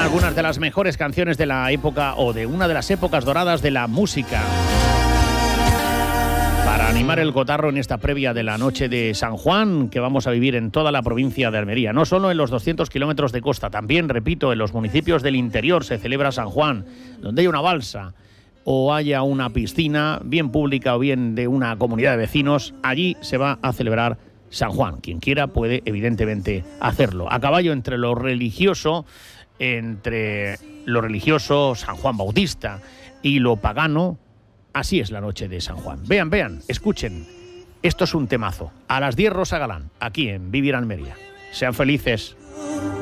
algunas de las mejores canciones de la época o de una de las épocas doradas de la música. Para animar el cotarro en esta previa de la noche de San Juan que vamos a vivir en toda la provincia de Almería, no solo en los 200 kilómetros de costa, también, repito, en los municipios del interior se celebra San Juan, donde hay una balsa o haya una piscina, bien pública o bien de una comunidad de vecinos, allí se va a celebrar San Juan. Quien quiera puede, evidentemente, hacerlo. A caballo entre lo religioso, San Juan Bautista, y lo pagano. Así es la noche de San Juan. Vean, escuchen. Esto es un temazo. A las 10 Rosa Galán, aquí en Vivir Almería. Sean felices.